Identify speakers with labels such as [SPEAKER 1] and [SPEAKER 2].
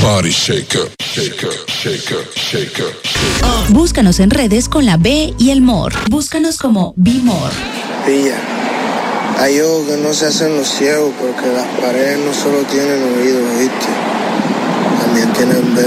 [SPEAKER 1] Body shaker, shaker, shaker, shaker.
[SPEAKER 2] Búscanos en redes con la B y el More. Búscanos como Be More.
[SPEAKER 3] Pilla, hay ojos que no se hacen los ciegos porque las paredes no solo tienen oídos, ¿viste? También tienen